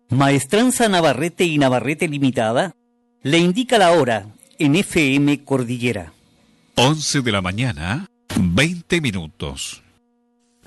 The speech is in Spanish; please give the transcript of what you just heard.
Maestranza Navarrete y Navarrete Limitada le indica la hora en FM Cordillera. 11 de la mañana, 20 minutos.